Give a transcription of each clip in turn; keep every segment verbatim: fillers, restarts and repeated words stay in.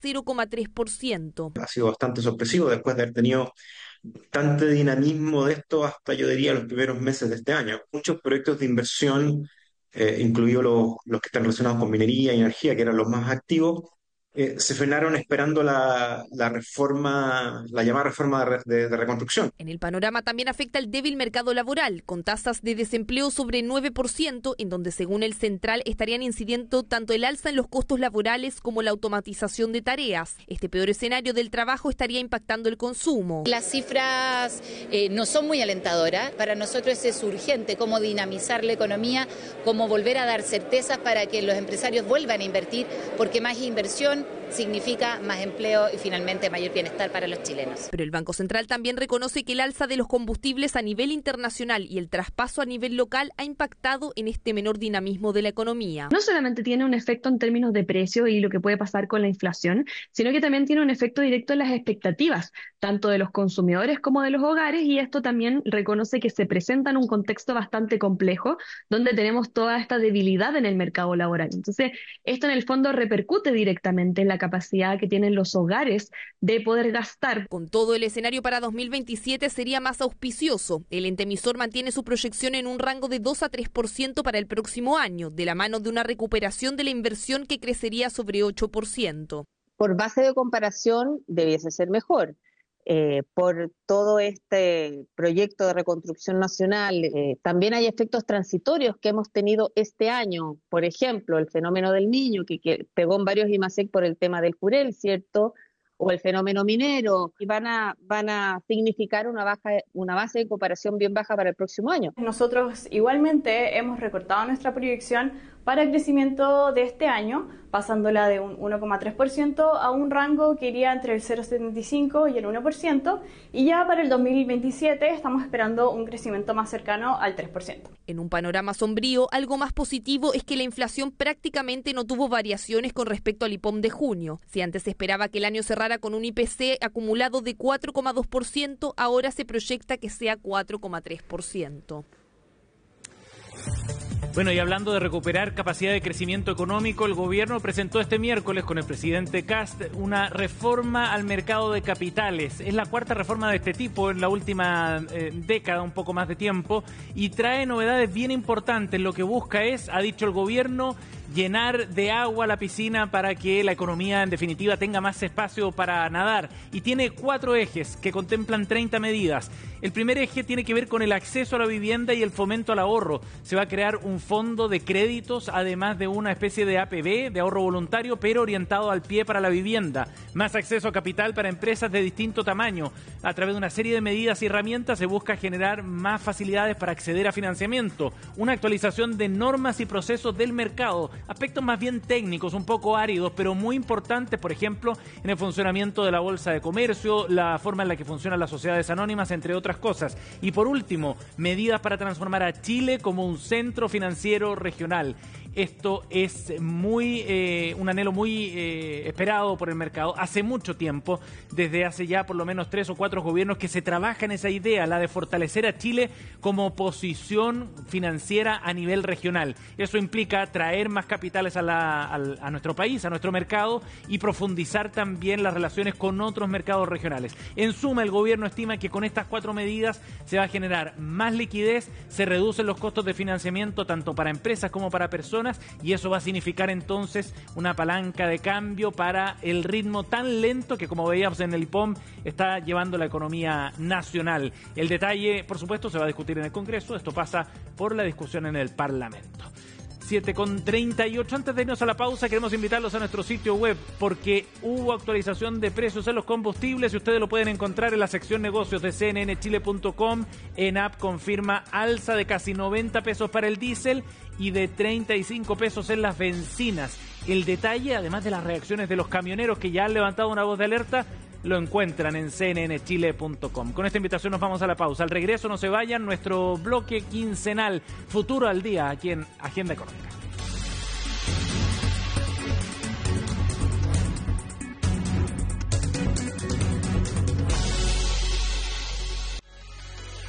cero coma tres por ciento. Ha sido bastante sorpresivo después de haber tenido bastante dinamismo de esto hasta, yo diría, los primeros meses de este año. Muchos proyectos de inversión, eh, incluidos los, los que están relacionados con minería y energía, que eran los más activos, eh, se frenaron esperando la, la reforma, la llamada reforma de, re- de- de reconstrucción. En el panorama también afecta el débil mercado laboral, con tasas de desempleo sobre nueve por ciento, en donde según el Central estarían incidiendo tanto el alza en los costos laborales como la automatización de tareas. Este peor escenario del trabajo estaría impactando el consumo. Las cifras eh, no son muy alentadoras. Para nosotros es urgente cómo dinamizar la economía, cómo volver a dar certezas para que los empresarios vuelvan a invertir, porque más inversión significa más empleo y finalmente mayor bienestar para los chilenos. Pero el Banco Central también reconoce que el alza de los combustibles a nivel internacional y el traspaso a nivel local ha impactado en este menor dinamismo de la economía. No solamente tiene un efecto en términos de precio y lo que puede pasar con la inflación, sino que también tiene un efecto directo en las expectativas, tanto de los consumidores como de los hogares, y esto también reconoce que se presenta en un contexto bastante complejo, donde tenemos toda esta debilidad en el mercado laboral. Entonces, esto en el fondo repercute directamente en la capacidad que tienen los hogares de poder gastar. Con todo, el escenario para dos mil veintisiete sería más auspicioso. El ente emisor mantiene su proyección en un rango de dos a tres por ciento para el próximo año, de la mano de una recuperación de la inversión que crecería sobre ocho por ciento. Por base de comparación debiese ser mejor. Eh, por todo este proyecto de reconstrucción nacional, eh, también hay efectos transitorios que hemos tenido este año. Por ejemplo, el fenómeno del Niño, que, que pegó en varios I M A S E C por el tema del Jurel, ¿cierto? O el fenómeno minero, y van a, van a significar una, baja, una base de comparación bien baja para el próximo año. Nosotros igualmente hemos recortado nuestra proyección para el crecimiento de este año, pasándola de un uno coma tres por ciento a un rango que iría entre el cero coma setenta y cinco por ciento y el uno por ciento, y ya para el dos mil veintisiete estamos esperando un crecimiento más cercano al tres por ciento. En un panorama sombrío, algo más positivo es que la inflación prácticamente no tuvo variaciones con respecto al I P O M de junio. Si antes se esperaba que el año cerrara con un I P C acumulado de cuatro coma dos por ciento, ahora se proyecta que sea cuatro coma tres por ciento. Bueno, y hablando de recuperar capacidad de crecimiento económico, el gobierno presentó este miércoles con el presidente Kast una reforma al mercado de capitales. Es la cuarta reforma de este tipo en la última eh, década, un poco más de tiempo, y trae novedades bien importantes. Lo que busca es, ha dicho el gobierno, llenar de agua la piscina para que la economía en definitiva tenga más espacio para nadar, y tiene cuatro ejes que contemplan treinta medidas. El primer eje tiene que ver con el acceso a la vivienda y el fomento al ahorro. Se va a crear un fondo de créditos, además de una especie de A P B, de ahorro voluntario, pero orientado al pie para la vivienda. Más acceso a capital para empresas de distinto tamaño. A través de una serie de medidas y herramientas se busca generar más facilidades para acceder a financiamiento. Una actualización de normas y procesos del mercado. Aspectos más bien técnicos, un poco áridos, pero muy importantes, por ejemplo, en el funcionamiento de la Bolsa de Comercio, la forma en la que funcionan las sociedades anónimas, entre otras cosas. Y por último, medidas para transformar a Chile como un centro financiero regional. Esto es muy eh, un anhelo muy eh, esperado por el mercado hace mucho tiempo, desde hace ya por lo menos tres o cuatro gobiernos que se trabaja en esa idea, la de fortalecer a Chile como posición financiera a nivel regional. Eso implica traer más capitales a, la, a, a nuestro país, a nuestro mercado, y profundizar también las relaciones con otros mercados regionales. En suma, el gobierno estima que con estas cuatro medidas se va a generar más liquidez, se reducen los costos de financiamiento tanto para empresas como para personas, y eso va a significar entonces una palanca de cambio para el ritmo tan lento que, como veíamos en el I P O M, está llevando la economía nacional. El detalle, por supuesto, se va a discutir en el Congreso. Esto pasa por la discusión en el Parlamento. siete con treinta y ocho. Antes de irnos a la pausa, queremos invitarlos a nuestro sitio web, porque hubo actualización de precios en los combustibles y ustedes lo pueden encontrar en la sección negocios de c n n chile punto com. ENAP confirma alza de casi noventa pesos para el diésel y de treinta y cinco pesos en las bencinas. El detalle, además de las reacciones de los camioneros que ya han levantado una voz de alerta, lo encuentran en c n n chile punto com. Con esta invitación nos vamos a la pausa. Al regreso, no se vayan, nuestro bloque quincenal Futuro al Día aquí en Agenda Económica.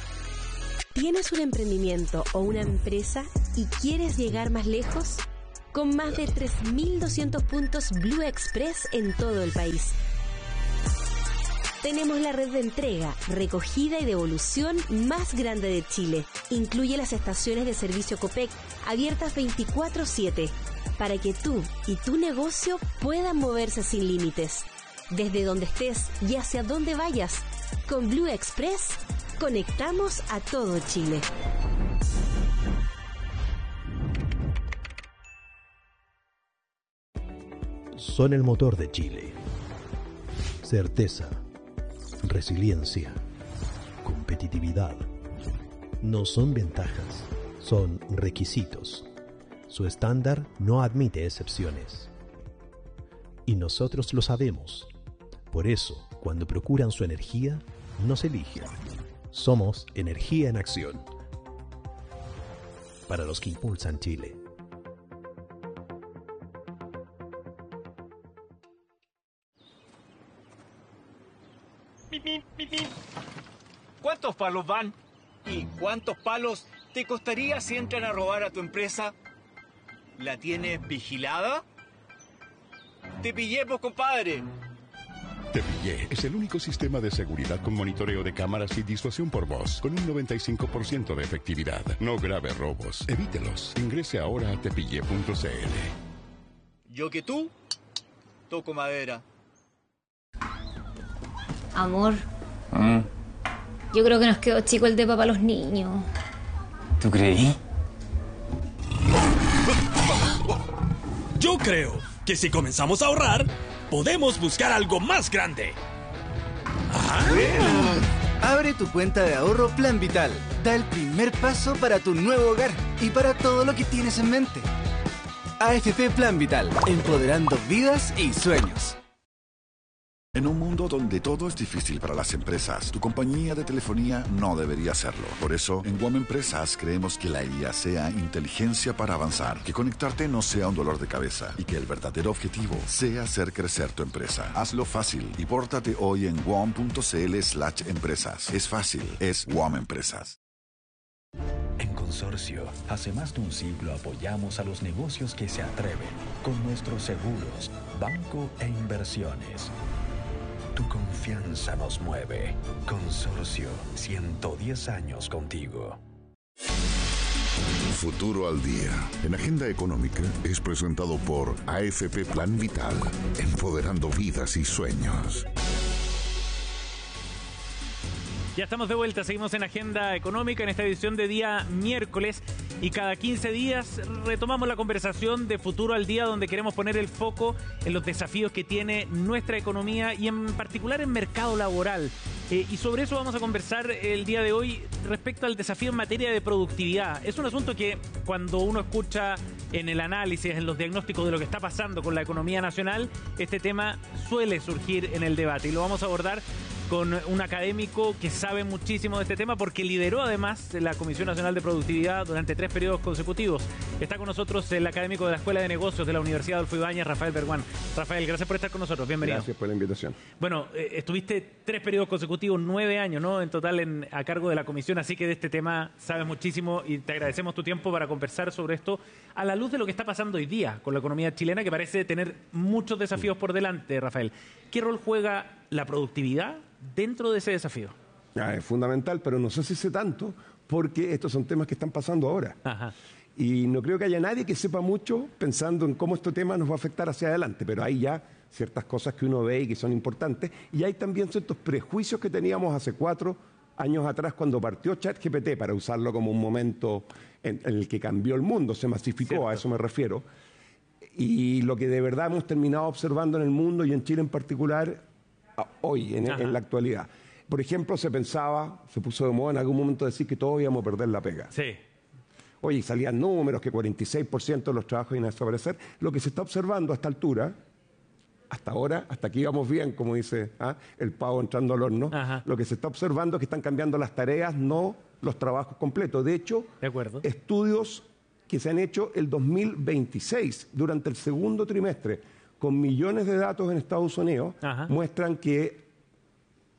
¿Tienes un emprendimiento o una empresa y quieres llegar más lejos? con más de tres mil doscientos puntos Blue Express en todo el país. Tenemos la red de entrega, recogida y devolución más grande de Chile. Incluye las estaciones de servicio Copec, abiertas veinticuatro siete, para que tú y tu negocio puedan moverse sin límites. Desde donde estés y hacia donde vayas, con Blue Express, conectamos a todo Chile. Son el motor de Chile. Certeza, resiliencia, competitividad. No son ventajas, son requisitos. Su estándar no admite excepciones. Y nosotros lo sabemos. Por eso, cuando procuran su energía, nos eligen. Somos Energía en Acción. Para los que impulsan Chile. ¿Cuántos palos van? ¿Y cuántos palos te costaría si entran a robar a tu empresa? ¿La tienes vigilada? ¡Te pillé, pues, compadre! Te Pillé es el único sistema de seguridad con monitoreo de cámaras y disuasión por voz, con un noventa y cinco por ciento de efectividad. No grave robos, evítelos. Ingrese ahora a tepillé punto c l. Yo que tú, toco madera. Amor, ¿Mm? yo creo que nos quedó chico el depa para los niños. ¿Tú creí? Yo creo que si comenzamos a ahorrar, podemos buscar algo más grande. ¿Ah? Bueno, abre tu cuenta de ahorro Plan Vital. Da el primer paso para tu nuevo hogar y para todo lo que tienes en mente. A F P Plan Vital, empoderando vidas y sueños. En un mundo donde todo es difícil para las empresas, tu compañía de telefonía no debería hacerlo. Por eso, en WOM Empresas creemos que la I A sea inteligencia para avanzar, que conectarte no sea un dolor de cabeza y que el verdadero objetivo sea hacer crecer tu empresa. Hazlo fácil y pórtate hoy en wom punto c l slash empresas. Es fácil, es WOM Empresas. En Consorcio, hace más de un siglo apoyamos a los negocios que se atreven con nuestros seguros, banco e inversiones. Tu confianza nos mueve. Consorcio, ciento diez años contigo. Futuro al Día, en Agenda Económica, es presentado por A F P Plan Vital, empoderando vidas y sueños. Ya estamos de vuelta, seguimos en Agenda Económica en esta edición de día miércoles y cada quince días retomamos la conversación de Futuro al Día, donde queremos poner el foco en los desafíos que tiene nuestra economía y en particular el mercado laboral. Eh, y sobre eso vamos a conversar el día de hoy respecto al desafío en materia de productividad. Es un asunto que cuando uno escucha en el análisis, en los diagnósticos de lo que está pasando con la economía nacional, este tema suele surgir en el debate y lo vamos a abordar con un académico que sabe muchísimo de este tema porque lideró además la Comisión Nacional de Productividad durante tres periodos consecutivos. Está con nosotros el académico de la Escuela de Negocios de la Universidad Adolfo Ibáñez, Rafael Berguán. Rafael, gracias por estar con nosotros, bienvenido. Gracias por la invitación. Bueno, eh, estuviste tres periodos consecutivos, nueve años, ¿no? En total en, a cargo de la comisión, así que de este tema sabes muchísimo y te agradecemos tu tiempo para conversar sobre esto a la luz de lo que está pasando hoy día con la economía chilena, que parece tener muchos desafíos por delante, Rafael. ¿Qué rol juega la productividad dentro de ese desafío? Ah, es fundamental, pero no sé si sé tanto, porque estos son temas que están pasando ahora. Ajá. Y no creo que haya nadie que sepa mucho pensando en cómo este tema nos va a afectar hacia adelante, pero hay ya ciertas cosas que uno ve y que son importantes, y hay también ciertos prejuicios que teníamos hace cuatro años atrás cuando partió ChatGPT, para usarlo como un momento en, en el que cambió el mundo, se masificó, Cierto. A eso me refiero. Y lo que de verdad hemos terminado observando en el mundo y en Chile en particular, hoy, en, en la actualidad. Por ejemplo, se pensaba, se puso de moda en algún momento decir que todos íbamos a perder la pega. Sí. Oye, salían números que cuarenta y seis por ciento de los trabajos iban a desaparecer. Lo que se está observando a esta altura, hasta ahora, hasta aquí vamos bien, como dice ¿ah? el pavo entrando al horno, Ajá. lo que se está observando es que están cambiando las tareas, no los trabajos completos. De hecho, de acuerdo. estudios que se han hecho el dos mil veintiséis, durante el segundo trimestre, con millones de datos en Estados Unidos, Ajá. muestran que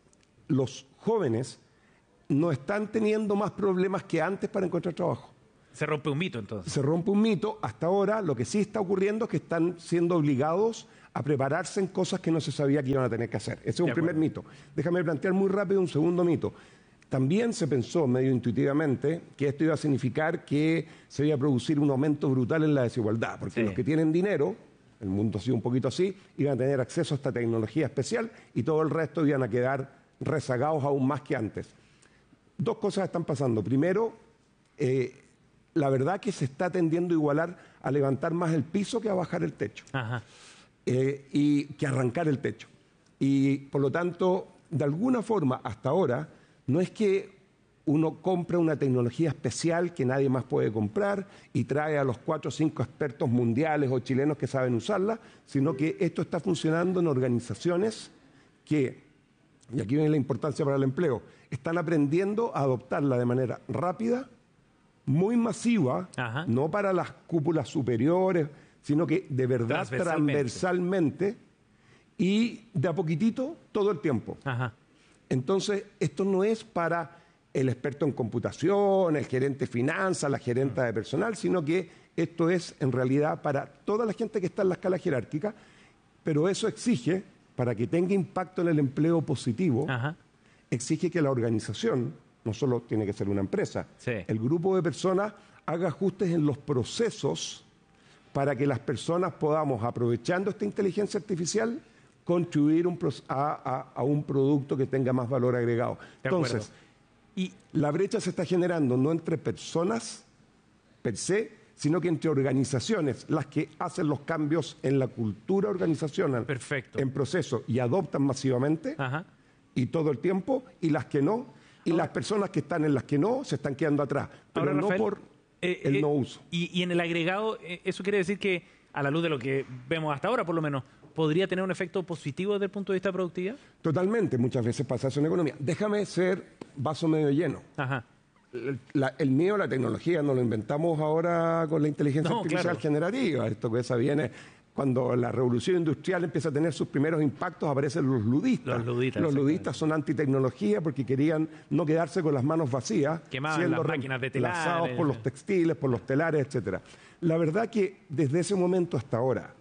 los jóvenes no están teniendo más problemas que antes para encontrar trabajo. Se rompe un mito, entonces. Se rompe un mito. Hasta ahora, lo que sí está ocurriendo es que están siendo obligados a prepararse en cosas que no se sabía que iban a tener que hacer. Ese es un primer mito. Déjame plantear muy rápido un segundo mito. También se pensó, medio intuitivamente, que esto iba a significar que se iba a producir un aumento brutal en la desigualdad, porque sí. los que tienen dinero, el mundo ha sido un poquito así, iban a tener acceso a esta tecnología especial y todo el resto iban a quedar rezagados aún más que antes. Dos cosas están pasando. Primero, eh, la verdad que se está tendiendo a igualar a levantar más el piso que a bajar el techo. Ajá. Eh, y que arrancar el techo. Y por lo tanto, de alguna forma, hasta ahora, no es que uno compra una tecnología especial que nadie más puede comprar y trae a los cuatro o cinco expertos mundiales o chilenos que saben usarla, sino que esto está funcionando en organizaciones que, y aquí viene la importancia para el empleo, están aprendiendo a adoptarla de manera rápida, muy masiva, Ajá. no para las cúpulas superiores, sino que de verdad transversalmente, transversalmente y de a poquitito todo el tiempo. Ajá. Entonces, esto no es para el experto en computación, el gerente de finanzas, la gerenta de personal, sino que esto es en realidad para toda la gente que está en la escala jerárquica, pero eso exige, para que tenga impacto en el empleo positivo, Ajá. exige que la organización, no solo tiene que ser una empresa, sí. el grupo de personas haga ajustes en los procesos para que las personas podamos, aprovechando esta inteligencia artificial, contribuir un, a, a, a un producto que tenga más valor agregado. Entonces, y la brecha se está generando no entre personas per se, sino que entre organizaciones, las que hacen los cambios en la cultura organizacional, Perfecto. en proceso y adoptan masivamente, Ajá. y todo el tiempo, y las que no, y Ahora, las personas que están en las que no se están quedando atrás, pero Ahora, no Rafael, por eh, el eh, no uso. Y, y en el agregado, eh, eso quiere decir que, a la luz de lo que vemos hasta ahora por lo menos, ¿podría tener un efecto positivo desde el punto de vista de productividad? Totalmente, muchas veces pasa eso en economía. Déjame ser vaso medio lleno. Ajá. El, la, el miedo a la tecnología no lo inventamos ahora con la inteligencia no, artificial claro. generativa. Esto que esa viene cuando la revolución industrial empieza a tener sus primeros impactos, aparecen los ludistas. Los ludistas, los ludistas son antitecnología porque querían no quedarse con las manos vacías, Quemaban siendo las máquinas de telares, reemplazados por los textiles, por los telares, etcétera. La verdad que desde ese momento hasta ahora,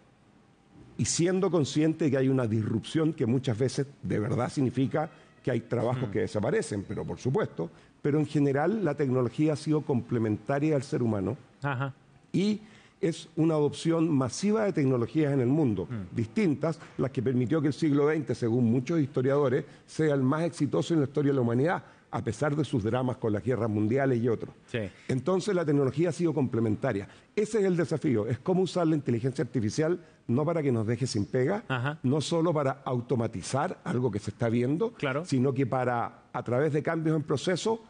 y siendo consciente de que hay una disrupción que muchas veces de verdad significa que hay trabajos mm. que desaparecen, pero por supuesto, pero en general la tecnología ha sido complementaria al ser humano Ajá. y es una adopción masiva de tecnologías en el mundo, mm. distintas, las que permitió que el siglo veinte, según muchos historiadores, sea el más exitoso en la historia de la humanidad, a pesar de sus dramas con las guerras mundiales y otros. Sí. Entonces la tecnología ha sido complementaria. Ese es el desafío, es cómo usar la inteligencia artificial no para que nos deje sin pega, Ajá. no solo para automatizar algo que se está viendo, claro. sino que para, a través de cambios en proceso,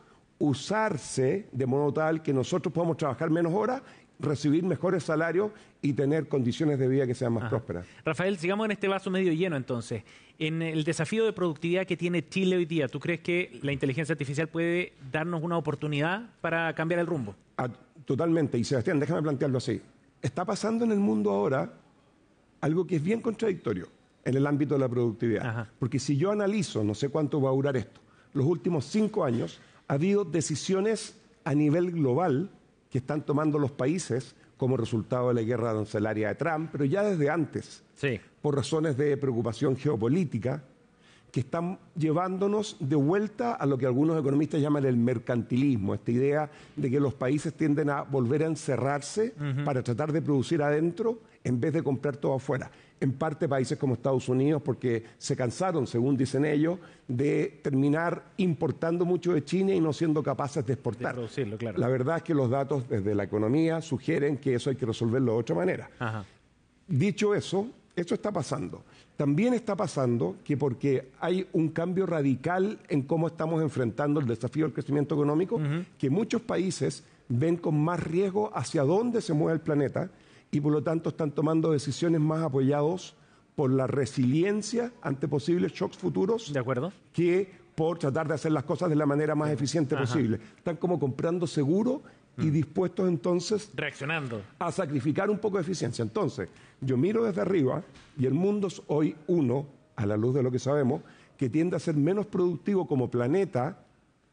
usarse de modo tal que nosotros podamos trabajar menos horas, recibir mejores salarios y tener condiciones de vida que sean más Ajá. prósperas. Rafael, sigamos en este vaso medio lleno entonces. En el desafío de productividad que tiene Chile hoy día, ¿tú crees que la inteligencia artificial puede darnos una oportunidad para cambiar el rumbo? Ah, totalmente. Y Sebastián, déjame plantearlo así. Está pasando en el mundo ahora algo que es bien contradictorio en el ámbito de la productividad. Ajá. Porque si yo analizo, no sé cuánto va a durar esto, los últimos cinco años ha habido decisiones a nivel global que están tomando los países como resultado de la guerra arancelaria de Trump, pero ya desde antes, sí. por razones de preocupación geopolítica, que están llevándonos de vuelta a lo que algunos economistas llaman el mercantilismo, esta idea de que los países tienden a volver a encerrarse uh-huh. para tratar de producir adentro en vez de comprar todo afuera. En parte países como Estados Unidos porque se cansaron, según dicen ellos, de terminar importando mucho de China y no siendo capaces de exportar. De producirlo, claro. La verdad es que los datos desde la economía sugieren que eso hay que resolverlo de otra manera. Ajá. Dicho eso, eso está pasando. También está pasando que porque hay un cambio radical en cómo estamos enfrentando el desafío del crecimiento económico, uh-huh. que muchos países ven con más riesgo hacia dónde se mueve el planeta y por lo tanto están tomando decisiones más apoyados por la resiliencia ante posibles shocks futuros. ¿De acuerdo? Que por tratar de hacer las cosas de la manera más eficiente Ajá. posible. Están como comprando seguro y dispuestos entonces reaccionando a sacrificar un poco de eficiencia. Entonces, yo miro desde arriba y el mundo es hoy uno, a la luz de lo que sabemos, que tiende a ser menos productivo como planeta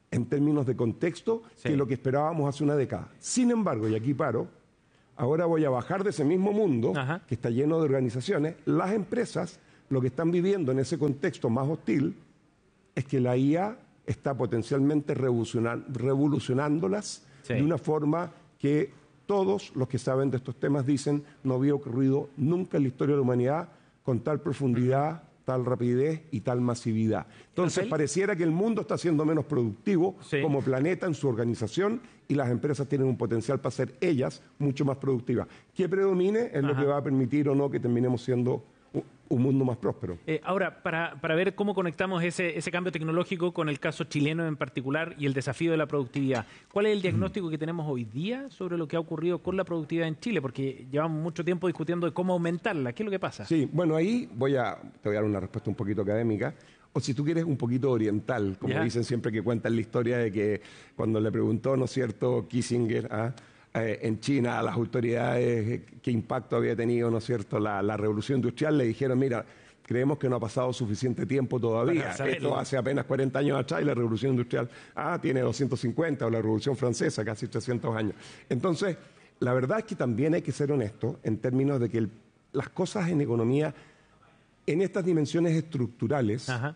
en términos de contexto sí. que lo que esperábamos hace una década. Sin embargo, y aquí paro, ahora voy a bajar de ese mismo mundo Ajá. que está lleno de organizaciones. Las empresas lo que están viviendo en ese contexto más hostil es que la I A está potencialmente revolucionan, revolucionándolas sí. de una forma que todos los que saben de estos temas dicen no había ocurrido nunca en la historia de la humanidad con tal profundidad, tal rapidez y tal masividad. Entonces, ¿Rafael? Pareciera que el mundo está siendo menos productivo sí. como planeta en su organización y las empresas tienen un potencial para ser ellas mucho más productivas. Que predomine es Ajá. lo que va a permitir o no que terminemos siendo un mundo más próspero. Eh, ahora, para, para ver cómo conectamos ese, ese cambio tecnológico con el caso chileno en particular y el desafío de la productividad, ¿cuál es el diagnóstico que tenemos hoy día sobre lo que ha ocurrido con la productividad en Chile? Porque llevamos mucho tiempo discutiendo de cómo aumentarla. ¿Qué es lo que pasa? Sí, bueno, ahí voy a, te voy a dar una respuesta un poquito académica, o si tú quieres un poquito oriental, como ¿Ya? dicen siempre que cuentan la historia de que cuando le preguntó, ¿no es cierto?, Kissinger a... Eh, en China a las autoridades qué impacto había tenido, ¿no es cierto?, la, la revolución industrial, le dijeron, mira, creemos que no ha pasado suficiente tiempo todavía. Esto hace apenas cuarenta años atrás y la revolución industrial, ah, tiene doscientos cincuenta, o la revolución francesa, casi trescientos años. Entonces, la verdad es que también hay que ser honesto en términos de que el, las cosas en economía, en estas dimensiones estructurales, Ajá.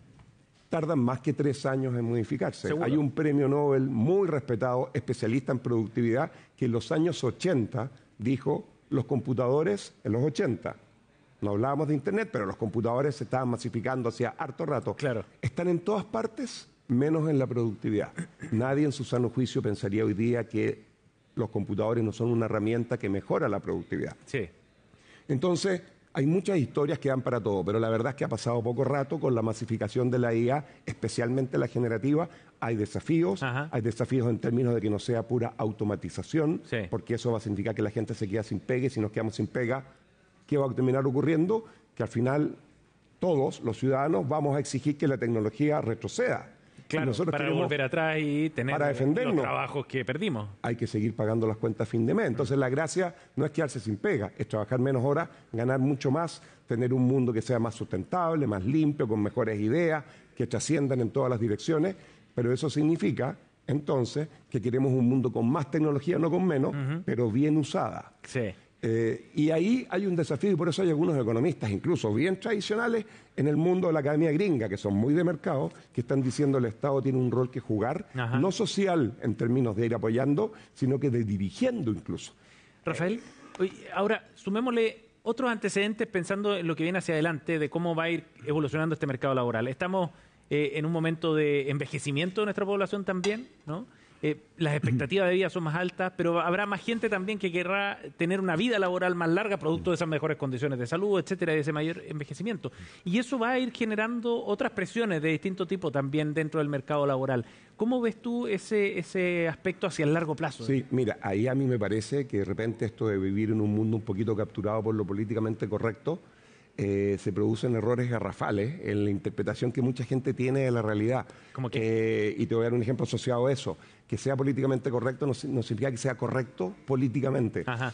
tardan más que tres años en modificarse. ¿Seguro? Hay un premio Nobel muy respetado, especialista en productividad, que en los años ochenta dijo, los computadores en los ochenta, no hablábamos de Internet, pero los computadores se estaban masificando hacía harto rato. Claro. Están en todas partes, menos en la productividad. Nadie en su sano juicio pensaría hoy día que los computadores no son una herramienta que mejora la productividad. Sí. Entonces, hay muchas historias que dan para todo, pero la verdad es que ha pasado poco rato con la masificación de la I A, especialmente la generativa. Hay desafíos, Ajá. hay desafíos en términos de que no sea pura automatización, sí. porque eso va a significar que la gente se queda sin pega y si nos quedamos sin pega, ¿qué va a terminar ocurriendo? Que al final todos los ciudadanos vamos a exigir que la tecnología retroceda. Claro, para volver atrás y tener para defendernos, los trabajos que perdimos. Hay que seguir pagando las cuentas a fin de mes. Entonces la gracia no es quedarse sin pega, es trabajar menos horas, ganar mucho más, tener un mundo que sea más sustentable, más limpio, con mejores ideas, que trasciendan en todas las direcciones. Pero eso significa, entonces, que queremos un mundo con más tecnología, no con menos, uh-huh. pero bien usada. Sí. Eh, y ahí hay un desafío y por eso hay algunos economistas, incluso bien tradicionales, en el mundo de la academia gringa, que son muy de mercado, que están diciendo que el Estado tiene un rol que jugar, Ajá. no social en términos de ir apoyando, sino que de dirigiendo incluso. Rafael, ahora sumémosle otros antecedentes pensando en lo que viene hacia adelante, de cómo va a ir evolucionando este mercado laboral. Estamos eh, en un momento de envejecimiento de nuestra población también, ¿no? Eh, las expectativas de vida son más altas, pero habrá más gente también que querrá tener una vida laboral más larga, producto de esas mejores condiciones de salud, etcétera, de ese mayor envejecimiento. Y eso va a ir generando otras presiones de distinto tipo también dentro del mercado laboral. ¿Cómo ves tú ese, ese aspecto hacia el largo plazo? Sí, mira, ahí a mí me parece que de repente esto de vivir en un mundo un poquito capturado por lo políticamente correcto, Eh, se producen errores garrafales en la interpretación que mucha gente tiene de la realidad. ¿Cómo que? Eh, y te voy a dar un ejemplo asociado a eso. Que sea políticamente correcto no, no significa que sea correcto políticamente. Ajá.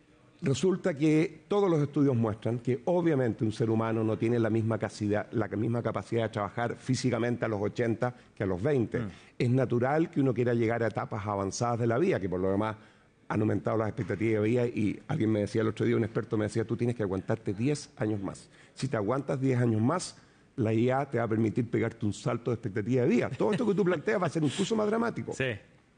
Resulta que todos los estudios muestran que obviamente un ser humano no tiene la misma capacidad, la misma capacidad de trabajar físicamente a los ochenta que a los veinte. Mm. Es natural que uno quiera llegar a etapas avanzadas de la vida, que por lo demás han aumentado las expectativas de vida y alguien me decía el otro día, un experto me decía, tú tienes que aguantarte diez años más. Si te aguantas diez años más, la I A te va a permitir pegarte un salto de expectativa de vida. Todo esto que tú planteas va a ser incluso más dramático. Sí.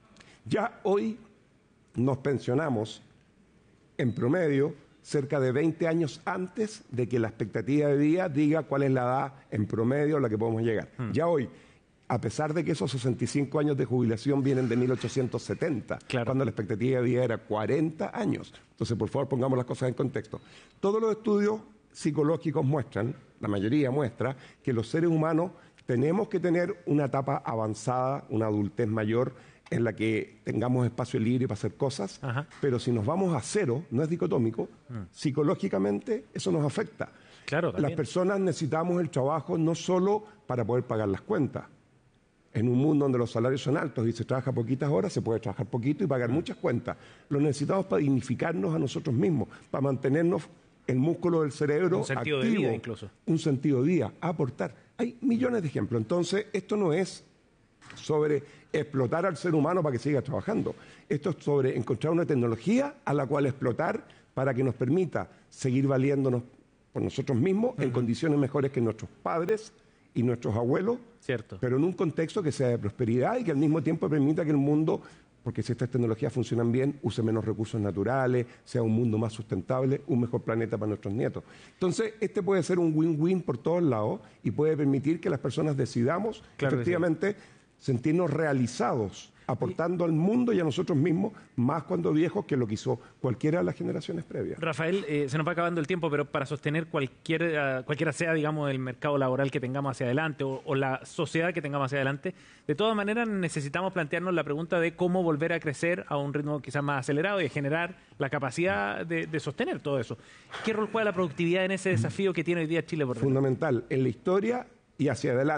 Ya hoy nos pensionamos en promedio cerca de veinte años antes de que la expectativa de vida diga cuál es la edad en promedio a la que podemos llegar. Hmm. Ya hoy, a pesar de que esos sesenta y cinco años de jubilación vienen de mil ochocientos setenta, claro. cuando la expectativa de vida era cuarenta años. Entonces, por favor, pongamos las cosas en contexto. Todos los estudios psicológicos muestran, la mayoría muestra, que los seres humanos tenemos que tener una etapa avanzada, una adultez mayor, en la que tengamos espacio libre para hacer cosas, Ajá. pero si nos vamos a cero, no es dicotómico, mm. psicológicamente eso nos afecta. Claro, las personas necesitamos el trabajo no solo para poder pagar las cuentas. En un mundo donde los salarios son altos y se trabaja poquitas horas, se puede trabajar poquito y pagar muchas cuentas. Lo necesitamos para dignificarnos a nosotros mismos, para mantenernos el músculo del cerebro un sentido activo, de vida incluso. Un sentido de vida, aportar. Hay millones de ejemplos. Entonces, esto no es sobre explotar al ser humano para que siga trabajando. Esto es sobre encontrar una tecnología a la cual explotar para que nos permita seguir valiéndonos por nosotros mismos uh-huh. en condiciones mejores que nuestros padres y nuestros abuelos, Cierto. pero en un contexto que sea de prosperidad y que al mismo tiempo permita que el mundo, porque si estas tecnologías funcionan bien, use menos recursos naturales, sea un mundo más sustentable, un mejor planeta para nuestros nietos. Entonces, este puede ser un win-win por todos lados y puede permitir que las personas decidamos claro efectivamente sí. sentirnos realizados, aportando al mundo y a nosotros mismos, más cuando viejos que lo que hizo cualquiera de las generaciones previas. Rafael, eh, se nos va acabando el tiempo, pero para sostener cualquier, uh, cualquiera sea, digamos, el mercado laboral que tengamos hacia adelante o, o la sociedad que tengamos hacia adelante, de todas maneras necesitamos plantearnos la pregunta de cómo volver a crecer a un ritmo quizás más acelerado y generar la capacidad de, de sostener todo eso. ¿Qué rol juega la productividad en ese desafío que tiene hoy día Chile por delante? Fundamental. En la historia y hacia adelante.